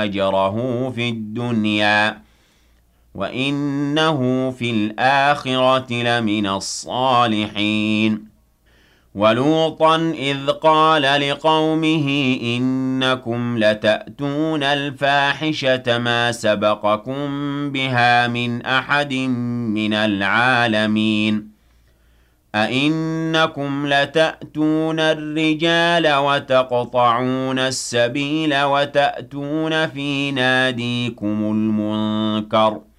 أجره في الدنيا وإنه في الآخرة لمن الصالحين. ولوطا إذ قال لقومه إنكم لتأتون الفاحشة ما سبقكم بها من أحد من العالمين. أئنكم لتأتون الرجال وتقطعون السبيل وتأتون في ناديكم المنكر